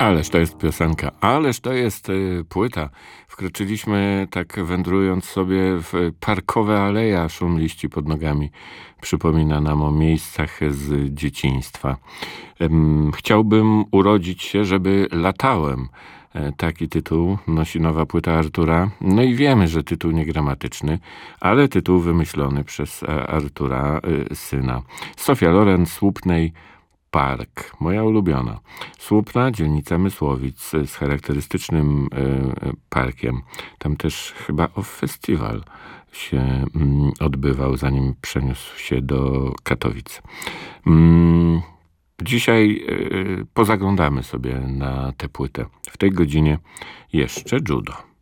Ależ to jest piosenka, ależ to jest płyta. Wkroczyliśmy tak wędrując sobie w parkowe aleja, szum liści pod nogami przypomina nam o miejscach z dzieciństwa. Chciałbym urodzić się, żeby latałem. Taki tytuł nosi nowa płyta Artura. No i wiemy, że tytuł niegramatyczny, ale tytuł wymyślony przez Artura, syna. Sofia Loren, Słupnej, Park, moja ulubiona. Słupna, dzielnica Mysłowic z charakterystycznym parkiem. Tam też chyba festiwal się odbywał, zanim przeniósł się do Katowic. Dzisiaj pozaglądamy sobie na tę płytę. W tej godzinie jeszcze judo.